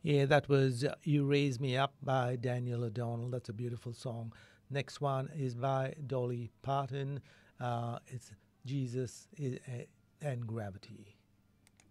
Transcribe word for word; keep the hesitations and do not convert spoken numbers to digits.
Yeah, that was uh, You Raise Me Up by Daniel O'Donnell. That's a beautiful song. Next one is by Dolly Parton. Uh, it's Jesus i- uh, and Gravity.